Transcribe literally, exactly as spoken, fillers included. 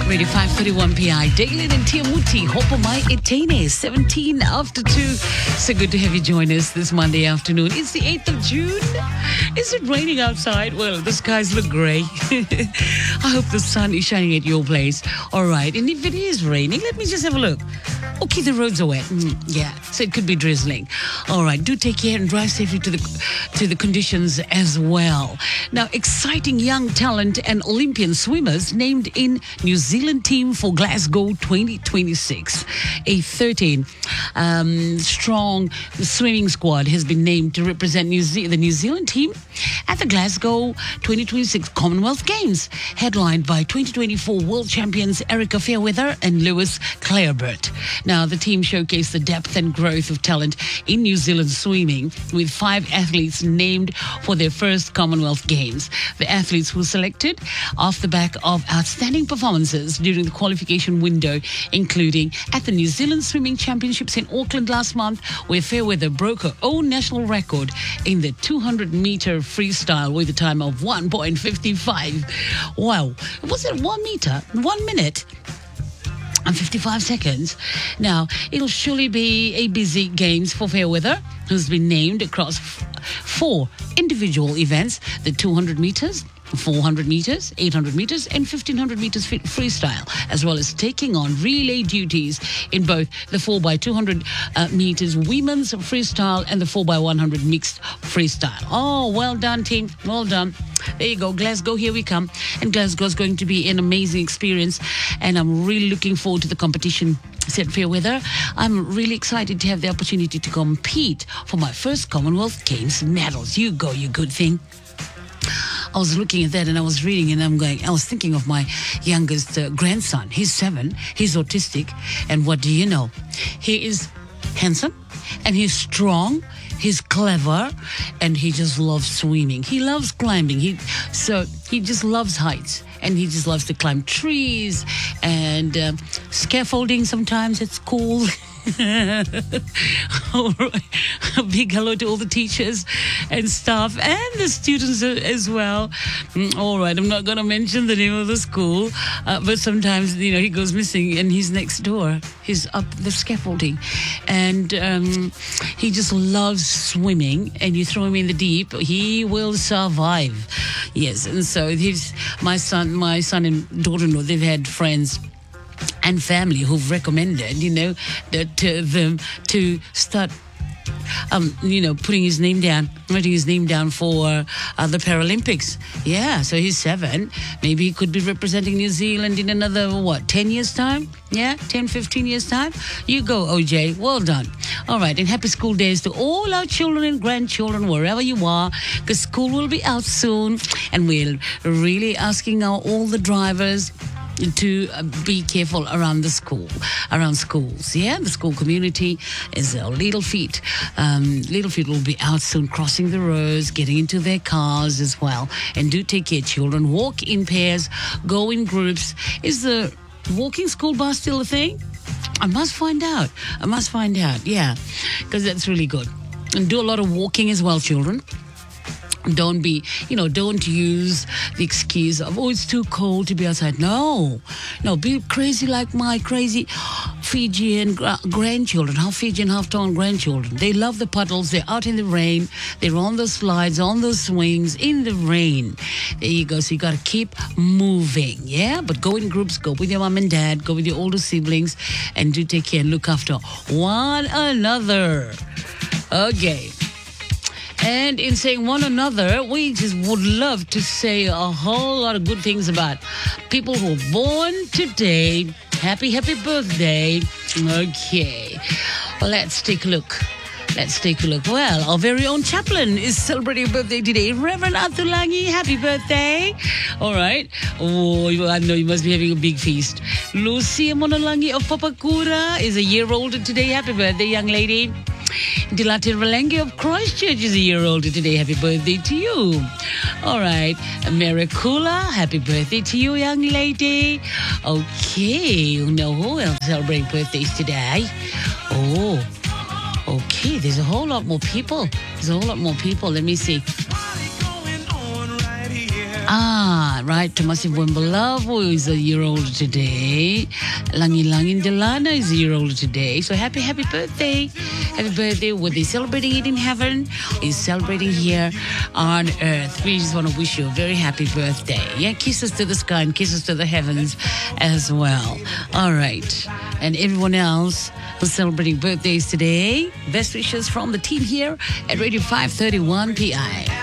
Radio five thirty-one P I. Daily and Tiamuti, Hopamai Etene, seventeen after two. So good to have you join us this Monday afternoon. It's the eighth of June. Is it raining outside? Well, the skies look grey. I hope the sun is shining at your place. All right. And if it is raining, let me just have a look. Okay, the roads are wet. Mm, yeah, so it could be drizzling. All right, do take care and drive safely to the to the conditions as well. Now, exciting young talent and Olympian swimmers named in New Zealand team for Glasgow twenty twenty-six. A thirteen um, strong swimming squad has been named to represent New Ze- the New Zealand team at the Glasgow twenty twenty-six Commonwealth Games, headlined by twenty twenty-four world champions Erica Fairweather and Lewis Clareburt. Now, the team showcased the depth and growth of talent in New Zealand swimming, with five athletes named for their first Commonwealth Games. The athletes were selected off the back of outstanding performances during the qualification window, including at the New Zealand Swimming Championships in Auckland last month, where Fairweather broke her own national record in the two hundred meter freestyle with a time of one point five five. Wow. Was it one meter? One minute? And fifty-five seconds. Now, it'll surely be a busy games for Fairweather, who's been named across f- four individual events: the two hundred meters, four hundred meters, eight hundred meters, and fifteen hundred meters f- freestyle, as well as taking on relay duties in both the four by two hundred uh, meters women's freestyle and the four by one hundred mixed freestyle. Oh, well done, team. Well done. There you go. Glasgow, here we come. And Glasgow's going to be an amazing experience. And I'm really looking forward to the competition, said Fairweather. I'm really excited to have the opportunity to compete for my first Commonwealth Games medals. You go, you good thing. I was looking at that and I was reading and I'm going, I was thinking of my youngest uh, grandson. He's seven. He's autistic. And what do you know? He is handsome and he's strong. He's clever and he just loves swimming. He loves climbing. He so he just loves heights and he just loves to climb trees and uh, scaffolding sometimes at school. All right. A big hello to all the teachers and staff and the students as well. All right, I'm not going to mention the name of the school, uh, but sometimes, you know, he goes missing and he's next door. He's up the scaffolding and um, he just loves swimming, and you throw him in the deep, he will survive. Yes, and so he's my son, my son and daughter-in-law, they've had friends and family who've recommended, you know, that to them to start, um, you know, putting his name down, writing his name down for uh, the Paralympics. Yeah, so he's seven. Maybe he could be representing New Zealand in another, what, ten years' time? Yeah, ten, fifteen years' time? You go, O J. Well done. All right, and happy school days to all our children and grandchildren, wherever you are, because school will be out soon, and we're really asking our, all the drivers to uh, be careful around the school, around schools. Yeah, the school community is uh, Little Feet. Um, Little Feet will be out soon, crossing the roads, getting into their cars as well. And do take care, children. Walk in pairs, go in groups. Is the walking school bus still a thing? I must find out. I must find out. Yeah, because that's really good. And do a lot of walking as well, children. Don't be, you know, don't use the excuse of, oh, it's too cold to be outside. No, no, be crazy like my crazy Fijian gra- grandchildren, half Fijian, half Tongan grandchildren. They love the puddles. They're out in the rain. They're on those slides, on those swings, in the rain. There you go. So you got to keep moving, yeah? But go in groups. Go with your mom and dad. Go with your older siblings. And do take care and look after one another. Okay. And in saying one another, we just would love to say a whole lot of good things about people who are born today. Happy, happy birthday. Okay. Well, let's take a look. Let's take a look. Well, our very own chaplain is celebrating a birthday today. Reverend Atulangi, happy birthday. All right. Oh, I know you must be having a big feast. Lucia Monalangi of Papakura is a year older today. Happy birthday, young lady. Dilate Relengi of Christchurch is a year older today. Happy birthday to you. All right. Maricula, happy birthday to you, young lady. Okay. You know who else celebrating birthdays today? Oh, okay. There's a whole lot more people. There's a whole lot more people. Let me see. Ah, right. Tomasi Wimbalavo is a year older today. Langi Langin Delana is a year older today. So happy, happy birthday. Happy birthday. Were they celebrating it in heaven? Is celebrating here on earth. We just want to wish you a very happy birthday. Yeah, kisses to the sky and kisses to the heavens as well. All right. And everyone else who's celebrating birthdays today, best wishes from the team here at Radio five thirty-one P I.